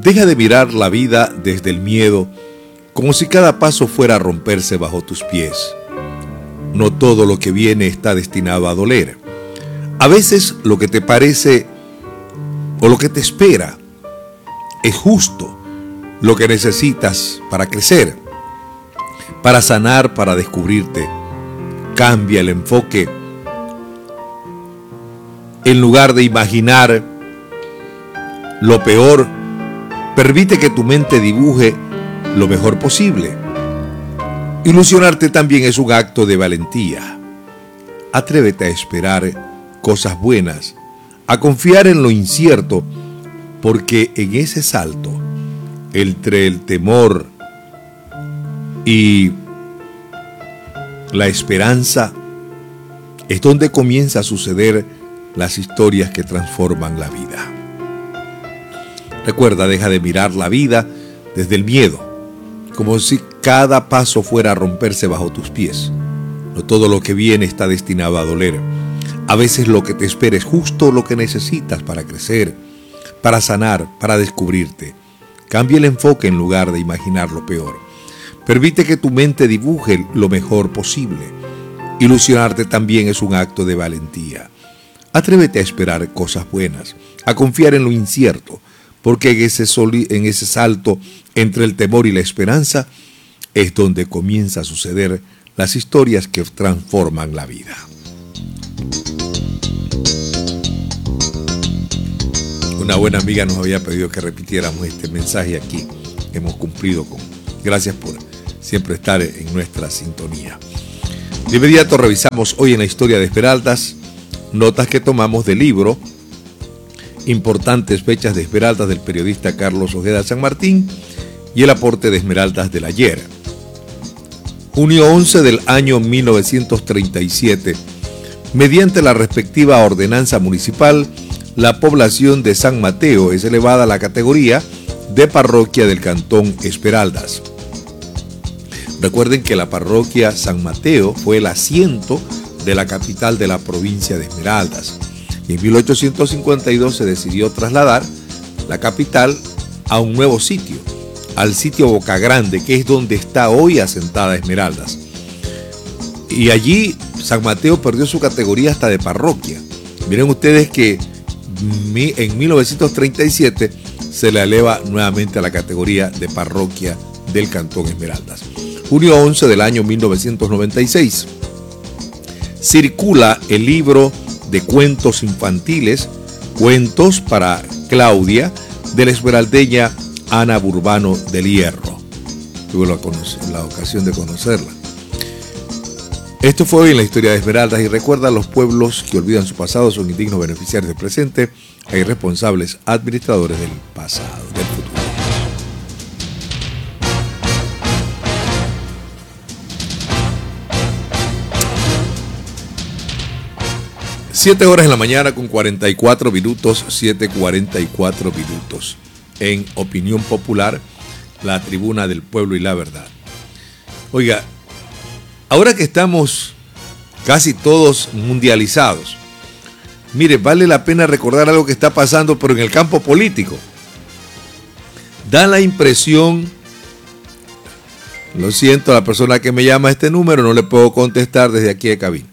Deja de mirar la vida desde el miedo, como si cada paso fuera a romperse bajo tus pies. No todo lo que viene está destinado a doler. A veces lo que te parece o lo que te espera es justo lo que necesitas para crecer, para sanar, para descubrirte. Cambia el enfoque. En lugar de imaginar lo peor, permite que tu mente dibuje lo mejor posible. Ilusionarte también es un acto de valentía. Atrévete a esperar cosas buenas, a confiar en lo incierto, porque en ese salto, entre el temor y la esperanza, es donde comienza a suceder las historias que transforman la vida. Recuerda, deja de mirar la vida desde el miedo, como si cada paso fuera a romperse bajo tus pies. No todo lo que viene está destinado a doler. A veces lo que te espera es justo lo que necesitas para crecer, para sanar, para descubrirte. Cambia el enfoque en lugar de imaginar lo peor. Permite que tu mente dibuje lo mejor posible. Ilusionarte también es un acto de valentía. Atrévete a esperar cosas buenas, a confiar en lo incierto, porque en ese salto entre el temor y la esperanza es donde comienza a suceder las historias que transforman la vida. Una buena amiga nos había pedido que repitiéramos este mensaje aquí. Hemos cumplido con. Gracias por siempre estar en nuestra sintonía. De inmediato revisamos hoy en la historia de Esmeraldas notas que tomamos del libro Importantes fechas de Esmeraldas del periodista Carlos Ojeda San Martín y el aporte de Esmeraldas del ayer. Junio 11 del año 1937, mediante la respectiva ordenanza municipal, la población de San Mateo es elevada a la categoría de parroquia del cantón Esmeraldas. Recuerden que la parroquia San Mateo fue el asiento de la capital de la provincia de Esmeraldas. Y en 1852 se decidió trasladar la capital a un nuevo sitio, al sitio Boca Grande, que es donde está hoy asentada Esmeraldas. Y allí San Mateo perdió su categoría hasta de parroquia. Miren ustedes que en 1937 se le eleva nuevamente a la categoría de parroquia del cantón Esmeraldas. Junio 11 del año 1996. Circula el libro de cuentos infantiles, Cuentos para Claudia, de la esmeraldeña Ana Burbano del Hierro. Tuve la ocasión de conocerla. Esto fue hoy en la historia de Esmeraldas y recuerda, los pueblos que olvidan su pasado son indignos beneficiarios del presente e irresponsables administradores del pasado, del futuro. 7 horas en la mañana con 44 minutos, 7:44 minutos. En Opinión Popular, la tribuna del pueblo y la verdad. Oiga, ahora que estamos casi todos mundializados, mire, vale la pena recordar algo que está pasando, pero en el campo político. Da la impresión, lo siento, a la persona que me llama a este número, no le puedo contestar desde aquí de cabina.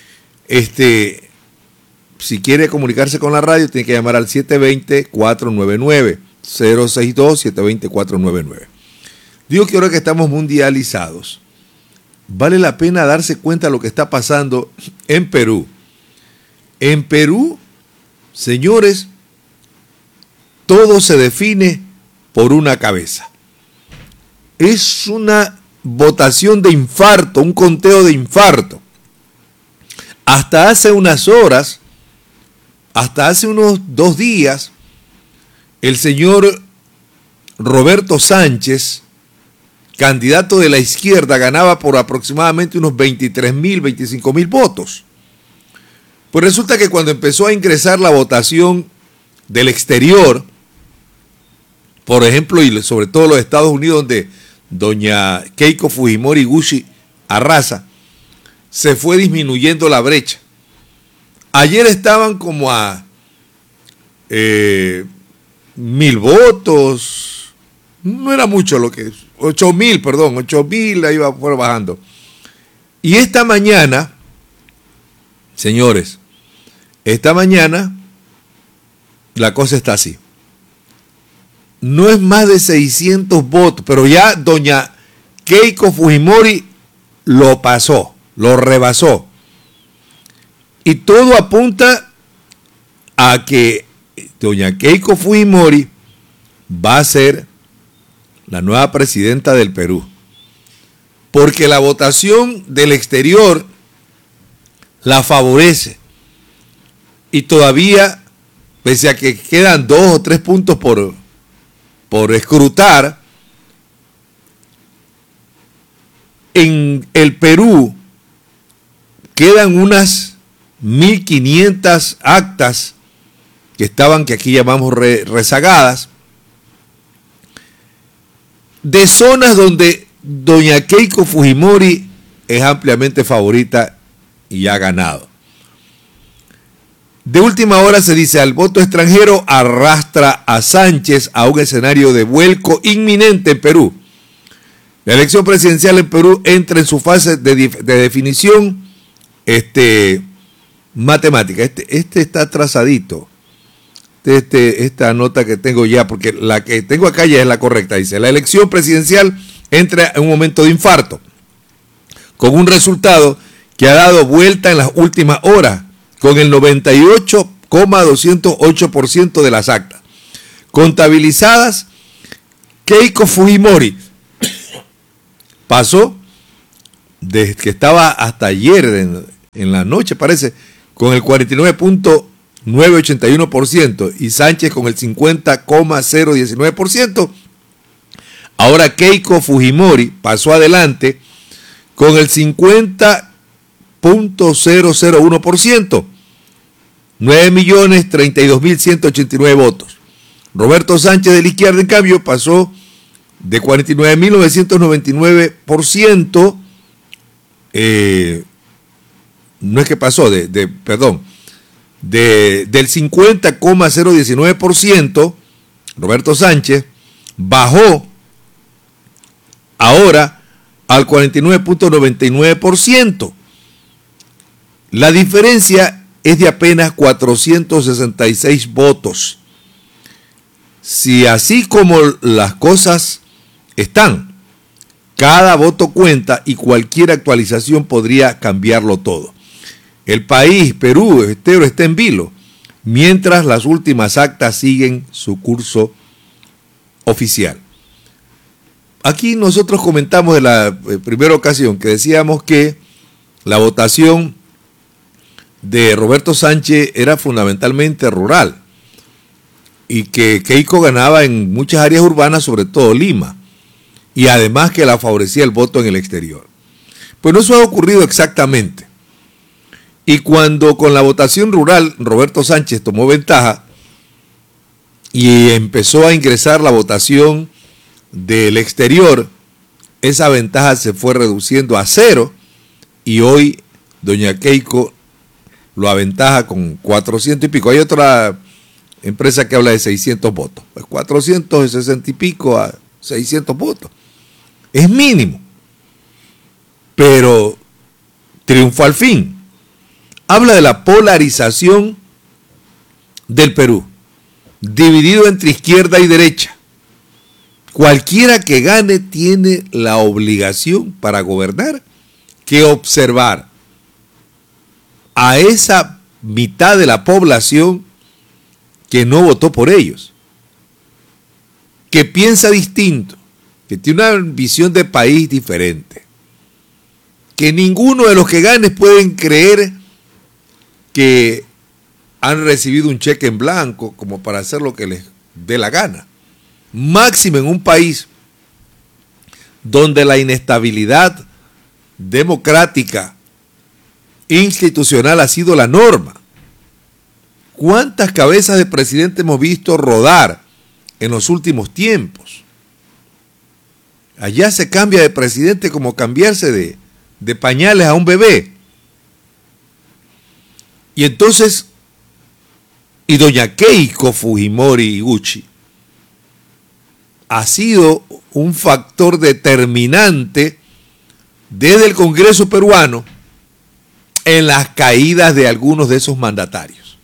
Si quiere comunicarse con la radio, tiene que llamar al 720-499, 062-720-499. Digo que ahora que estamos mundializados, vale la pena darse cuenta de lo que está pasando en Perú. En Perú, señores, todo se define por una cabeza. Es una votación de infarto, un conteo de infarto. Hasta hace unas horas, hasta hace unos 2 días, el señor Roberto Sánchez, candidato de la izquierda, ganaba por aproximadamente unos 23.000, 25.000 votos. Pues resulta que cuando empezó a ingresar la votación del exterior, por ejemplo, y sobre todo los Estados Unidos, donde doña Keiko Fujimori Gucci arrasa, se fue disminuyendo la brecha. Ayer estaban como a 1000 votos, no era mucho lo que, 8000, perdón, 8000, ahí fue bajando. Y esta mañana, señores, esta mañana la cosa está así. No es más de 600 votos, pero ya doña Keiko Fujimori lo pasó, lo rebasó. Y todo apunta a que doña Keiko Fujimori va a ser la nueva presidenta del Perú. Porque la votación del exterior la favorece. Y todavía, pese a que quedan 2 o 3 puntos por escrutar, en el Perú quedan unas 1500 actas que aquí llamamos rezagadas, de zonas donde doña Keiko Fujimori es ampliamente favorita y ha ganado. De última hora se dice, al voto extranjero arrastra a Sánchez a un escenario de vuelco inminente en Perú. La elección presidencial en Perú entra en su fase de definición matemática. Este está atrasadito. Esta nota que tengo ya, porque la que tengo acá ya es la correcta. Dice, la elección presidencial entra en un momento de infarto, con un resultado que ha dado vuelta en las últimas horas, con el 98,208% de las actas contabilizadas. Keiko Fujimori pasó desde que estaba hasta ayer en la noche, parece, con el 49,981% y Sánchez con el 50,019%. Ahora Keiko Fujimori pasó adelante con el 50,001%, 9.032.189 votos. Roberto Sánchez de la izquierda, en cambio, pasó de 49.999%, no es que pasó, del 50,019%, Roberto Sánchez bajó ahora al 49,99%. La diferencia es de apenas 466 votos. Si así como las cosas están, cada voto cuenta y cualquier actualización podría cambiarlo todo. El país, Perú entero, está en vilo, mientras las últimas actas siguen su curso oficial. Aquí nosotros comentamos de la primera ocasión que decíamos que la votación de Roberto Sánchez era fundamentalmente rural y que Keiko ganaba en muchas áreas urbanas, sobre todo Lima, y además que la favorecía el voto en el exterior. Pues no, eso ha ocurrido exactamente. Y cuando con la votación rural Roberto Sánchez tomó ventaja y empezó a ingresar la votación del exterior, esa ventaja se fue reduciendo a 0 y hoy doña Keiko lo aventaja con 400 y pico. Hay otra empresa que habla de 600 votos. Pues 460 y pico a 600 votos. Es mínimo, pero triunfó al fin. Habla de la polarización del Perú, dividido entre izquierda y derecha. Cualquiera que gane tiene la obligación para gobernar que observar a esa mitad de la población que no votó por ellos, que piensa distinto, que tiene una visión de país diferente, que ninguno de los que gane pueden creer que han recibido un cheque en blanco como para hacer lo que les dé la gana. Máximo en un país donde la inestabilidad democrática institucional ha sido la norma. ¿Cuántas cabezas de presidente hemos visto rodar en los últimos tiempos? Allá se cambia de presidente como cambiarse de pañales a un bebé. Y entonces, y doña Keiko Fujimori Iguchi ha sido un factor determinante desde el Congreso peruano en las caídas de algunos de esos mandatarios.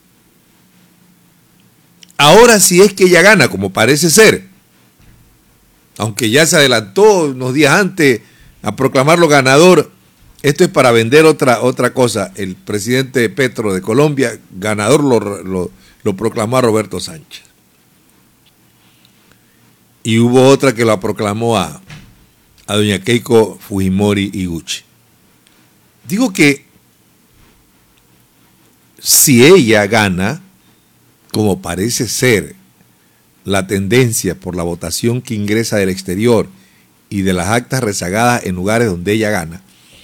Ahora, si es que ella gana, como parece ser, aunque ya se adelantó unos días antes a proclamarlo ganador, esto es para vender otra cosa. El presidente Petro de Colombia, ganador, lo proclamó a Roberto Sánchez. Y hubo otra que lo proclamó a doña Keiko Fujimori Iguchi. Digo que si ella gana, como parece ser la tendencia por la votación que ingresa del exterior y de las actas rezagadas en lugares donde ella gana,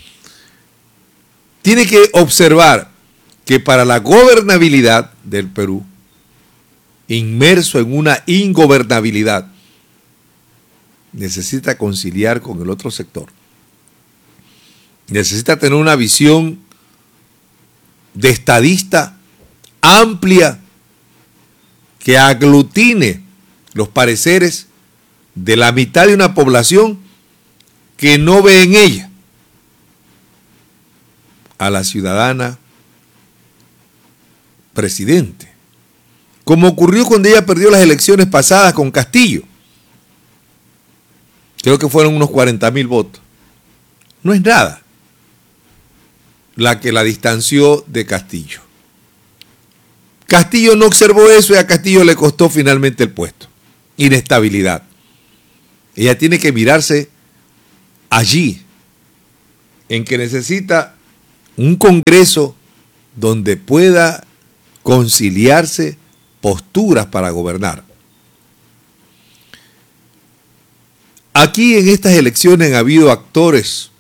tiene que observar que para la gobernabilidad del Perú, inmerso en una ingobernabilidad, necesita conciliar con el otro sector. Necesita tener una visión de estadista amplia que aglutine los pareceres de la mitad de una población que no ve en ella a la ciudadana presidente, como ocurrió cuando ella perdió las elecciones pasadas con Castillo. Creo que fueron unos 40,000 votos. No es nada la que la distanció de Castillo. Castillo no observó eso y a Castillo le costó finalmente el puesto. Inestabilidad. Ella tiene que mirarse allí, en que necesita un Congreso donde pueda conciliarse posturas para gobernar. Aquí en estas elecciones ha habido actores,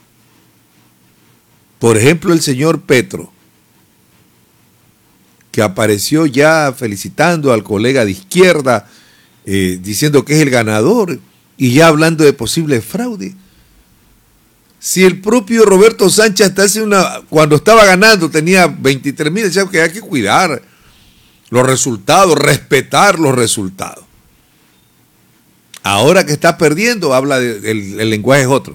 por ejemplo el señor Petro, que apareció ya felicitando al colega de izquierda, diciendo que es el ganador y ya hablando de posible fraude. Si el propio Roberto Sánchez cuando estaba ganando tenía 23,000, decía que hay que cuidar los resultados, respetar los resultados. Ahora que está perdiendo, el lenguaje es otro.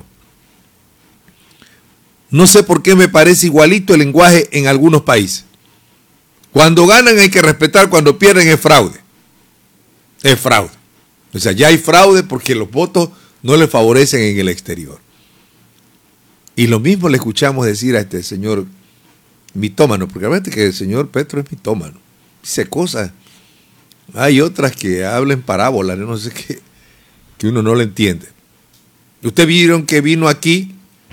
No sé por qué me parece igualito el lenguaje en algunos países. Cuando ganan hay que respetar, cuando pierden es fraude. Es fraude. O sea, ya hay fraude porque los votos no le favorecen en el exterior. Y lo mismo le escuchamos decir a este señor mitómano, porque realmente que el señor Petro es mitómano. Dice cosas. Hay otras que hablan parábolas, no sé qué, que uno no le entiende. Ustedes vieron que vino aquí,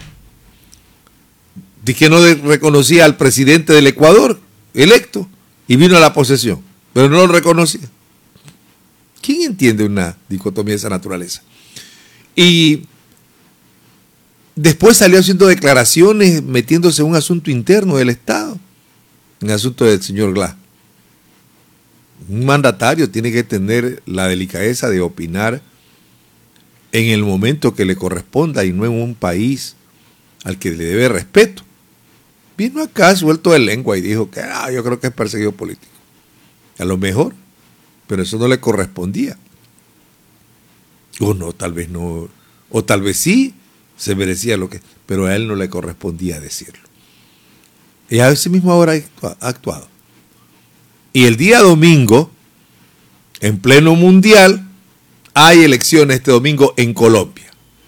de que no reconocía al presidente del Ecuador electo y vino a la posesión, pero no lo reconocía. ¿Quién entiende una dicotomía de esa naturaleza? Y después salió haciendo declaraciones, metiéndose en un asunto interno del Estado, en el asunto del señor Glass. Un mandatario tiene que tener la delicadeza de opinar en el momento que le corresponda y no en un país al que le debe respeto. Vino acá suelto de lengua y dijo que yo creo que es perseguido político. A lo mejor, pero eso no le correspondía. O no, tal vez no, o tal vez sí se merecía lo que, pero a él no le correspondía decirlo. Y a ese mismo ahora ha actuado. Y el día domingo, en pleno mundial, hay elecciones este domingo en Colombia.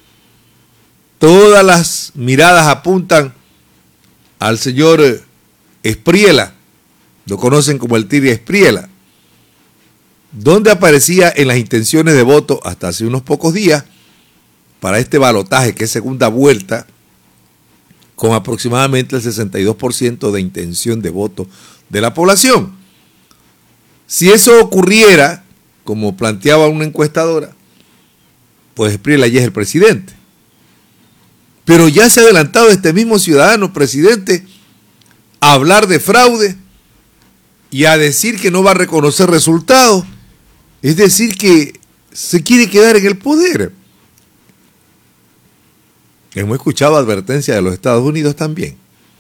Todas las miradas apuntan al señor Espriella, lo conocen como el Tigre Espriella, donde aparecía en las intenciones de voto hasta hace unos pocos días para este balotaje que es segunda vuelta, con aproximadamente el 62% de intención de voto de la población. Si eso ocurriera, como planteaba una encuestadora, pues Espriella ya es el presidente. Pero ya se ha adelantado este mismo ciudadano presidente a hablar de fraude y a decir que no va a reconocer resultados. Es decir, que se quiere quedar en el poder. Hemos escuchado advertencias de los Estados Unidos también,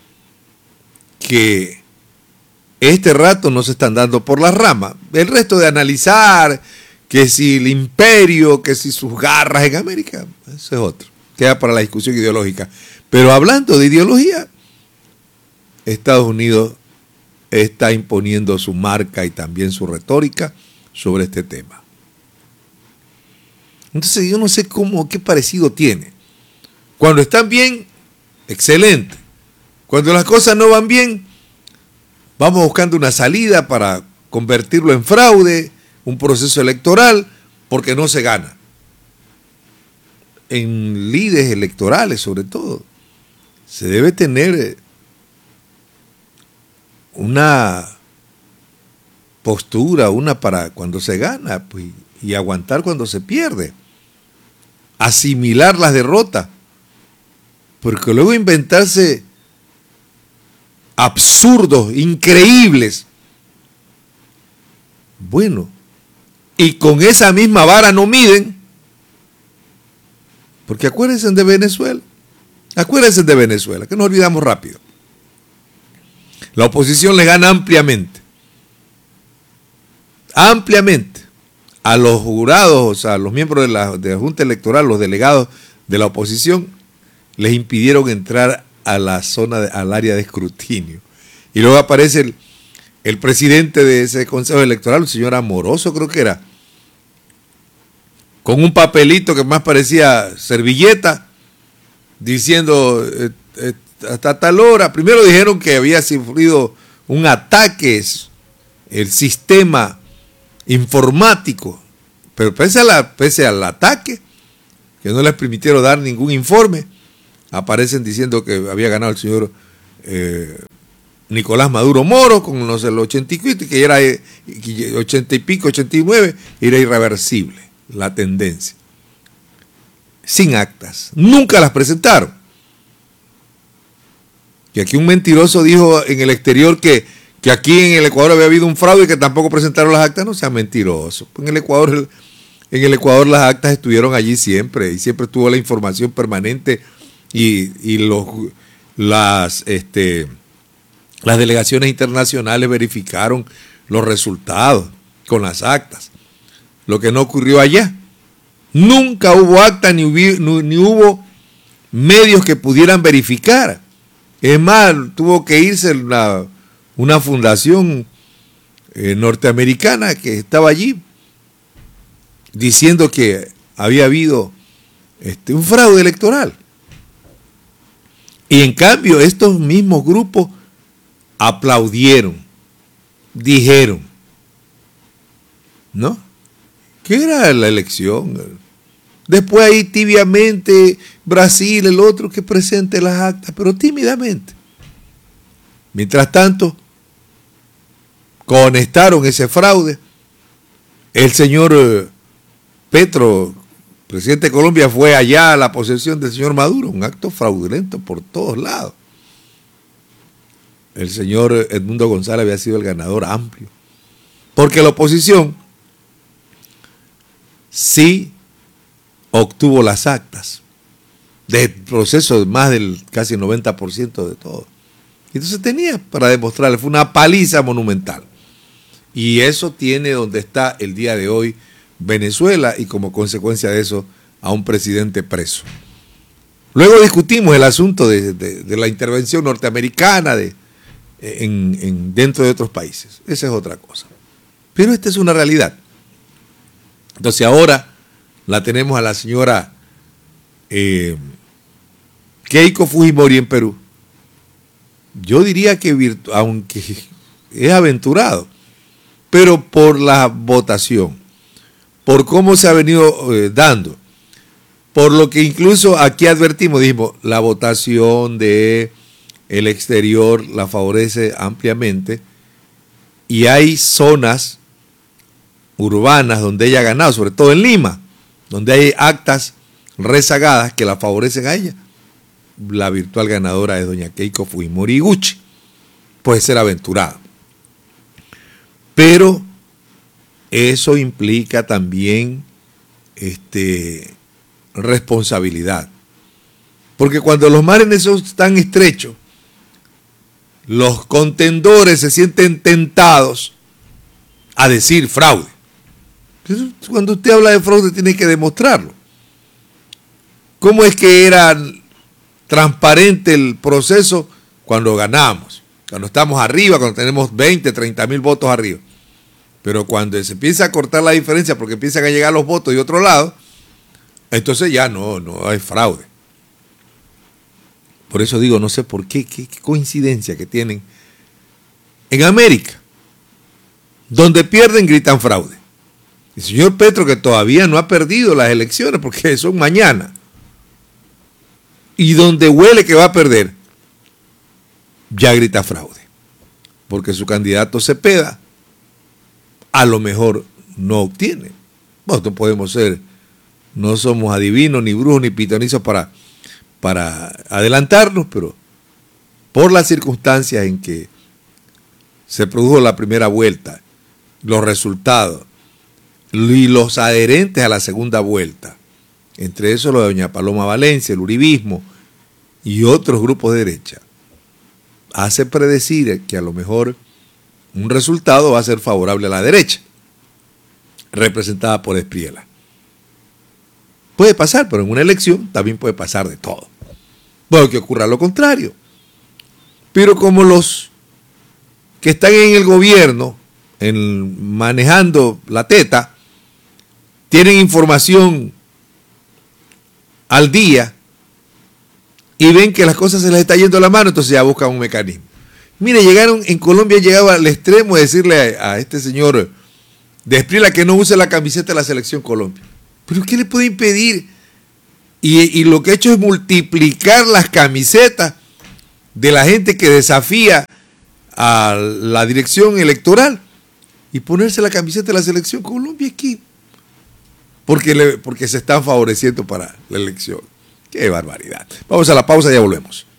que este rato no se están dando por las ramas. El resto de analizar que si el imperio, que si sus garras en América, eso es otro, queda para la discusión ideológica. Pero hablando de ideología, Estados Unidos está imponiendo su marca y también su retórica sobre este tema. Entonces yo no sé qué parecido tiene. Cuando están bien, excelente. Cuando las cosas no van bien, vamos buscando una salida para convertirlo en fraude, un proceso electoral, porque no se gana. En lides electorales, sobre todo, se debe tener una postura, una para cuando se gana, pues, y aguantar cuando se pierde. Asimilar las derrotas, porque luego inventarse absurdos, increíbles. Bueno, y con esa misma vara no miden, porque acuérdense de Venezuela, que nos olvidamos rápido. La oposición le gana ampliamente a los jurados, o sea, a los miembros de la Junta Electoral, los delegados de la oposición, les impidieron entrar a la zona, al área de escrutinio. Y luego aparece el presidente de ese consejo electoral, el señor Amoroso, creo que era, con un papelito que más parecía servilleta, diciendo hasta tal hora. Primero dijeron que había sufrido un ataque, el sistema informático, pero pese al ataque, que no les permitieron dar ningún informe, aparecen diciendo que había ganado el señor Nicolás Maduro Moro con los 80 y pico, que era 80 y pico, 89, era irreversible la tendencia. Sin actas, nunca las presentaron. Y aquí un mentiroso dijo en el exterior que aquí en el Ecuador había habido un fraude y que tampoco presentaron las actas. No sea mentiroso. En el Ecuador las actas estuvieron allí siempre y siempre estuvo la información permanente y las delegaciones internacionales verificaron los resultados con las actas. Lo que no ocurrió allá. Nunca hubo actas ni hubo medios que pudieran verificar. Es más, tuvo que irse una fundación norteamericana que estaba allí diciendo que había habido un fraude electoral. Y en cambio estos mismos grupos aplaudieron, dijeron, ¿no? ¿Qué era la elección? Después ahí tibiamente Brasil, el otro que presente las actas, pero tímidamente. Mientras tanto, conectaron ese fraude. El señor Petro, presidente de Colombia, fue allá a la posesión del señor Maduro, un acto fraudulento por todos lados. El señor Edmundo González había sido el ganador amplio, porque la oposición sí obtuvo las actas del proceso de más del casi 90% de todo. Entonces tenía para demostrarle, fue una paliza monumental. Y eso tiene donde está el día de hoy Venezuela y como consecuencia de eso a un presidente preso. Luego discutimos el asunto de la intervención norteamericana dentro de otros países. Esa es otra cosa. Pero esta es una realidad. Entonces ahora la tenemos a la señora Keiko Fujimori en Perú. Yo diría que, aunque es aventurado, pero por la votación, por cómo se ha venido dando, por lo que incluso aquí advertimos, dijimos, la votación del exterior la favorece ampliamente y hay zonas urbanas donde ella ha ganado, sobre todo en Lima, donde hay actas rezagadas que la favorecen a ella. La virtual ganadora es doña Keiko Fujimori Iguchi. Puede ser aventurada. Pero eso implica también responsabilidad. Porque cuando los márgenes son tan estrechos, los contendores se sienten tentados a decir fraude. Cuando usted habla de fraude tiene que demostrarlo. ¿Cómo es que era transparente el proceso cuando ganamos? Cuando estamos arriba, cuando tenemos 20, 30 mil votos arriba. Pero cuando se empieza a cortar la diferencia porque empiezan a llegar los votos de otro lado, entonces ya no hay fraude. Por eso digo, no sé por qué coincidencia que tienen. En América, donde pierden, gritan fraude. El señor Petro, que todavía no ha perdido las elecciones porque son mañana, y donde huele que va a perder, ya grita fraude. Porque su candidato Cepeda a lo mejor no obtiene. Nosotros podemos ser, no somos adivinos, ni brujos, ni pitonizos para adelantarnos, pero por las circunstancias en que se produjo la primera vuelta, los resultados y los adherentes a la segunda vuelta, entre eso lo de doña Paloma Valencia, el uribismo y otros grupos de derecha, hace predecir que a lo mejor un resultado va a ser favorable a la derecha, representada por Espriella. Puede pasar, pero en una elección también puede pasar de todo. Bueno, que ocurra lo contrario. Pero como los que están en el gobierno, manejando la teta, tienen información al día y ven que las cosas se les está yendo a la mano, entonces ya buscan un mecanismo. Mire, en Colombia llegaba al extremo de decirle a este señor de Espriella que no use la camiseta de la Selección Colombia. ¿Pero qué le puede impedir? Y lo que ha hecho es multiplicar las camisetas de la gente que desafía a la dirección electoral y ponerse la camiseta de la Selección Colombia aquí. Porque se están favoreciendo para la elección. ¡Qué barbaridad! Vamos a la pausa y ya volvemos.